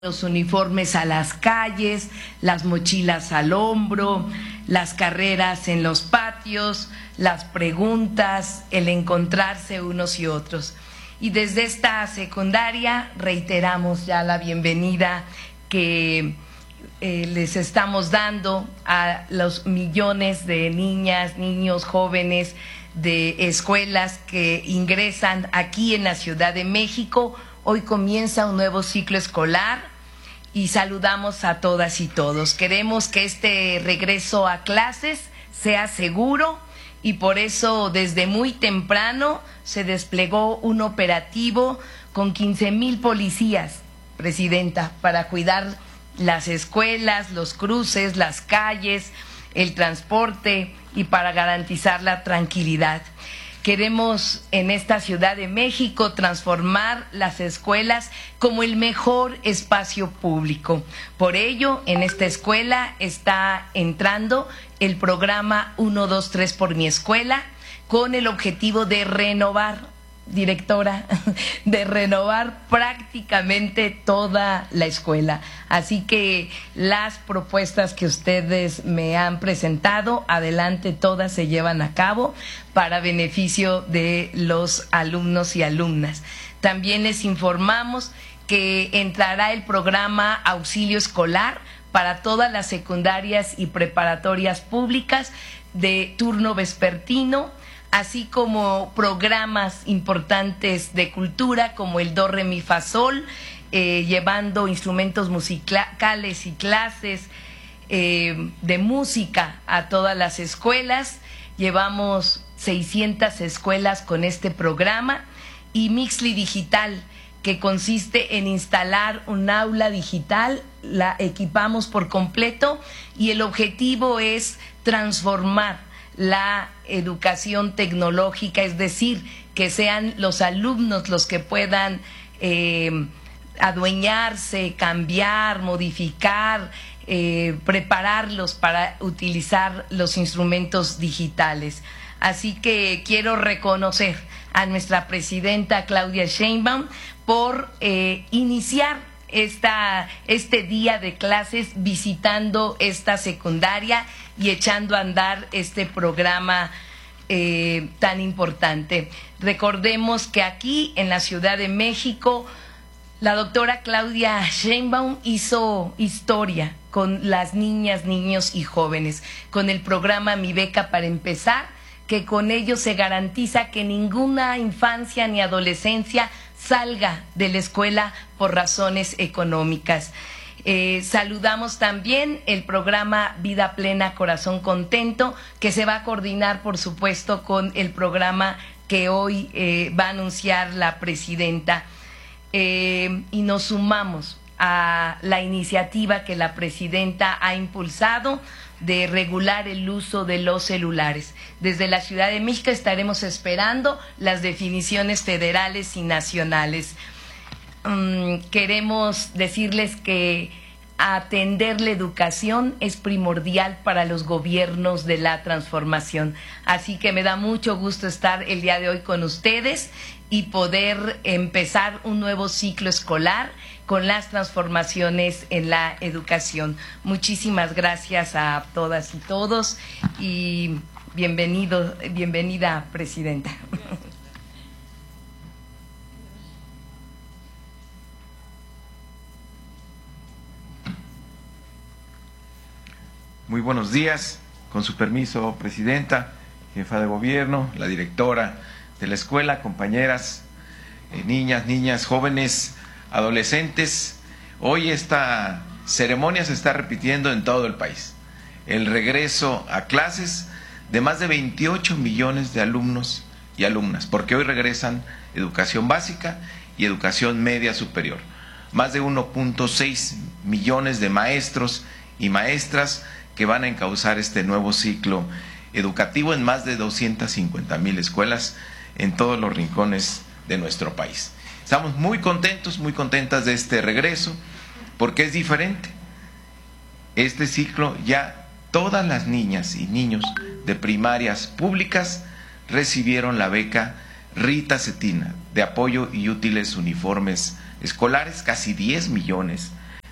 los uniformes a las calles, las mochilas al hombro, las carreras en los patios, las preguntas, el encontrarse unos y otros. Y desde esta secundaria reiteramos ya la bienvenida que les estamos dando a los millones de niñas, niños, jóvenes de escuelas que ingresan aquí en la Ciudad de México. Hoy comienza un nuevo ciclo escolar y saludamos a todas y todos. Queremos que este regreso a clases sea seguro y por eso desde muy temprano se desplegó un operativo con 15,000 policías, Presidenta, para cuidar las escuelas, los cruces, las calles, el transporte y para garantizar la tranquilidad. Queremos en esta Ciudad de México transformar las escuelas como el mejor espacio público. Por ello, en esta escuela está entrando el programa 1, 2, 3 por mi escuela, con el objetivo de renovar, directora, de renovar prácticamente toda la escuela. Así que las propuestas que ustedes me han presentado, adelante, todas se llevan a cabo para beneficio de los alumnos y alumnas. También les informamos que entrará el programa Auxilio Escolar para todas las secundarias y preparatorias públicas de turno vespertino, así como programas importantes de cultura como el Do, Re, Mi, Fa, Sol, llevando instrumentos musicales y clases de música a todas las escuelas. Llevamos 600 escuelas con este programa, y Mixly Digital, que consiste en instalar un aula digital, la equipamos por completo y el objetivo es transformar la educación tecnológica, es decir, que sean los alumnos los que puedan adueñarse, cambiar, modificar, prepararlos para utilizar los instrumentos digitales. Así que quiero reconocer a nuestra presidenta Claudia Sheinbaum por iniciar este día de clases visitando esta secundaria y echando a andar este programa tan importante. Recordemos que aquí en la Ciudad de México la doctora Claudia Sheinbaum hizo historia con las niñas, niños y jóvenes, con el programa Mi Beca para Empezar, que con ello se garantiza que ninguna infancia ni adolescencia salga de la escuela por razones económicas. Saludamos también el programa Vida Plena, Corazón Contento, que se va a coordinar, por supuesto, con el programa que hoy va a anunciar la presidenta. Y nos sumamos a la iniciativa que la presidenta ha impulsado de regular el uso de los celulares. Desde la Ciudad de México estaremos esperando las definiciones federales y nacionales. Queremos decirles que atender la educación es primordial para los gobiernos de la transformación. Así que me da mucho gusto estar el día de hoy con ustedes y poder empezar un nuevo ciclo escolar con las transformaciones en la educación. Muchísimas gracias a todas y todos y bienvenida, Presidenta. Muy buenos días, con su permiso, Presidenta, Jefa de Gobierno, la directora de la escuela, compañeras, niñas, jóvenes, adolescentes. Hoy esta ceremonia se está repitiendo en todo el país. El regreso a clases de más de 28 millones de alumnos y alumnas, porque hoy regresan educación básica y educación media superior. Más de 1.6 millones de maestros y maestras que van a encauzar este nuevo ciclo educativo en más de 250,000 escuelas en todos los rincones de nuestro país. Estamos muy contentas de este regreso, porque es diferente. Este ciclo ya todas las niñas y niños de primarias públicas recibieron la beca Rita Cetina de apoyo y útiles uniformes escolares, casi 10 millones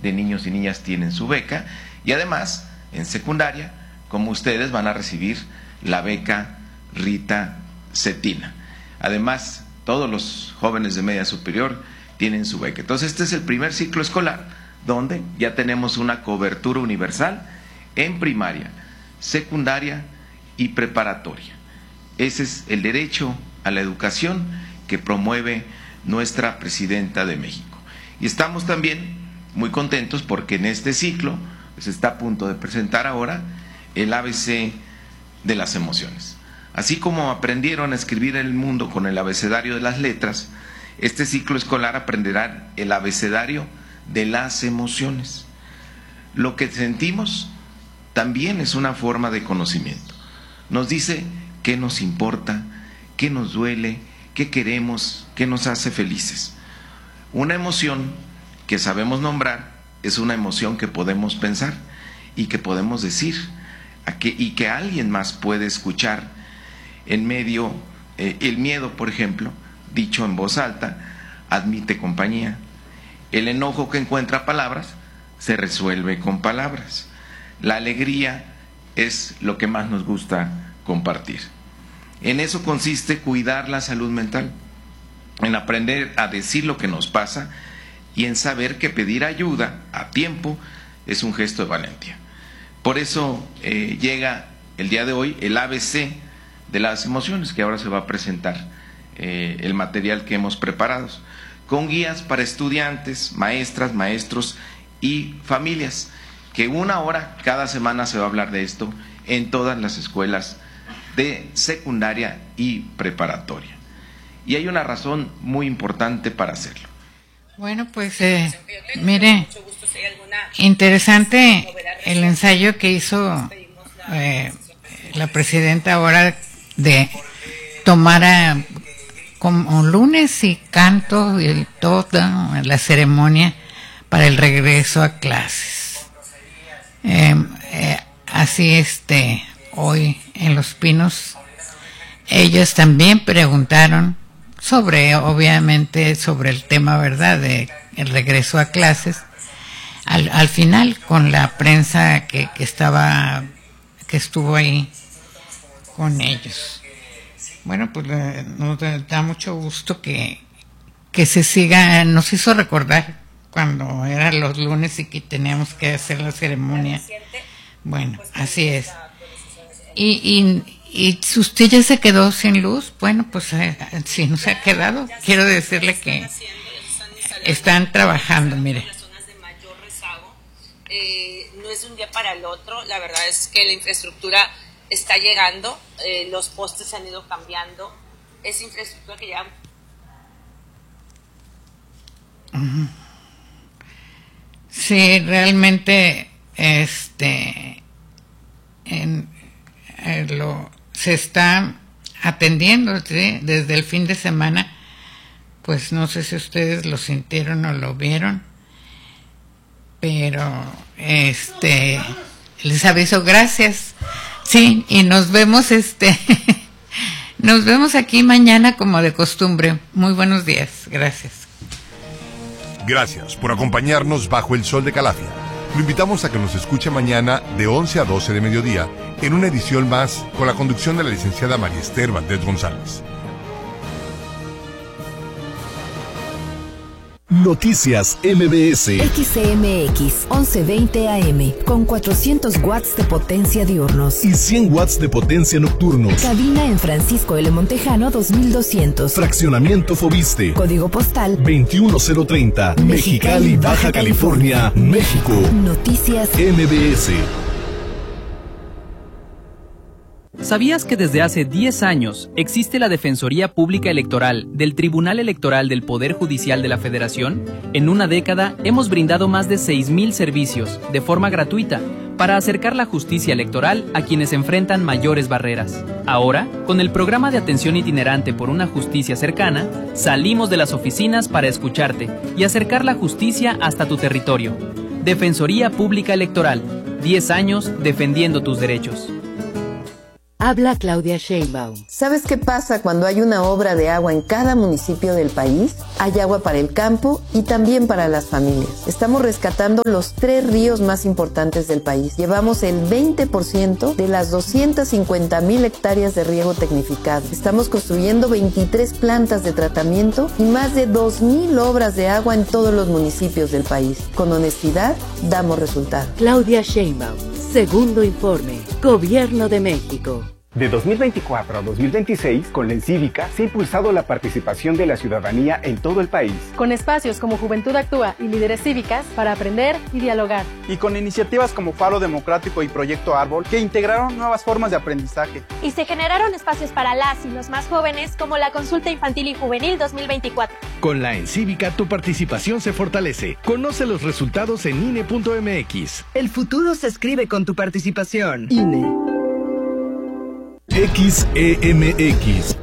de niños y niñas tienen su beca, y además en secundaria, como ustedes, van a recibir la beca Rita Cetina. Además, todos los jóvenes de media superior tienen su beca. Entonces, este es el primer ciclo escolar donde ya tenemos una cobertura universal en primaria, secundaria y preparatoria. Ese es el derecho a la educación que promueve nuestra presidenta de México. Y estamos también muy contentos porque en este ciclo se está a punto de presentar ahora el ABC de las emociones. Así como aprendieron a escribir en el mundo con el abecedario de las letras, este ciclo escolar aprenderán el abecedario de las emociones. Lo que sentimos también es una forma de conocimiento. Nos dice qué nos importa, qué nos duele, qué queremos, qué nos hace felices. Una emoción que sabemos nombrar es una emoción que podemos pensar y que podemos decir y que alguien más puede escuchar en medio. El miedo, por ejemplo, dicho en voz alta, admite compañía. El enojo, que encuentra palabras, se resuelve con palabras. La alegría es lo que más nos gusta compartir. En eso consiste cuidar la salud mental, en aprender a decir lo que nos pasa y en saber que pedir ayuda a tiempo es un gesto de valentía. Por eso llega el día de hoy el ABC de las emociones, que ahora se va a presentar el material que hemos preparado, con guías para estudiantes, maestras, maestros y familias, que 1 hora cada semana se va a hablar de esto en todas las escuelas de secundaria y preparatoria. Y hay una razón muy importante para hacerlo. Bueno, pues mire, interesante el ensayo que hizo la presidenta ahora de tomar como lunes y canto y toda la ceremonia para el regreso a clases. Así hoy en Los Pinos ellos también preguntaron obviamente sobre el tema, ¿verdad?, de el regreso a clases. Al final, con la prensa que estuvo ahí con ellos. Bueno, pues nos da mucho gusto que se siga. Nos hizo recordar cuando eran los lunes y que teníamos que hacer la ceremonia. Bueno, así es. Y si usted ya se quedó sin luz, bueno, pues si no se ha quedado, quiero decirle que están trabajando, mire. No es de un día para el otro, la verdad es que la infraestructura está llegando, los postes se han ido cambiando, es infraestructura que ya... Sí, realmente se está atendiendo, ¿sí?, desde el fin de semana. Pues no sé si ustedes lo sintieron o lo vieron, pero les aviso. Gracias. Sí, y nos vemos nos vemos aquí mañana como de costumbre. Muy buenos días. Gracias. Gracias por acompañarnos bajo el sol de Calafia. Lo invitamos a que nos escuche mañana de 11 a 12 de mediodía en una edición más con la conducción de la licenciada María Esther Valdés González. Noticias MBS. XCMX 1120 AM con 400 watts de potencia diurnos y 100 watts de potencia nocturnos. Cabina en Francisco L. Montejano 2200. Fraccionamiento Fobiste. Código postal 21030. Mexicali, Baja California, México. Noticias MBS. ¿Sabías que desde hace 10 años existe la Defensoría Pública Electoral del Tribunal Electoral del Poder Judicial de la Federación? En una década hemos brindado más de 6,000 servicios de forma gratuita para acercar la justicia electoral a quienes enfrentan mayores barreras. Ahora, con el programa de atención itinerante por una justicia cercana, salimos de las oficinas para escucharte y acercar la justicia hasta tu territorio. Defensoría Pública Electoral, 10 años defendiendo tus derechos. Habla Claudia Sheinbaum. ¿Sabes qué pasa cuando hay una obra de agua en cada municipio del país? Hay agua para el campo y también para las familias. Estamos rescatando los 3 ríos más importantes del país. Llevamos el 20% de las 250,000 hectáreas de riego tecnificado. Estamos construyendo 23 plantas de tratamiento y más de 2,000 obras de agua en todos los municipios del país. Con honestidad, damos resultados. Claudia Sheinbaum. Segundo informe. Gobierno de México. De 2024 a 2026, con la Encívica se ha impulsado la participación de la ciudadanía en todo el país. Con espacios como Juventud Actúa y Líderes Cívicas para aprender y dialogar. Y con iniciativas como Faro Democrático y Proyecto Árbol que integraron nuevas formas de aprendizaje. Y se generaron espacios para las y los más jóvenes como la Consulta Infantil y Juvenil 2024. Con la Encívica tu participación se fortalece. Conoce los resultados en INE.mx. El futuro se escribe con tu participación. INE. XEMX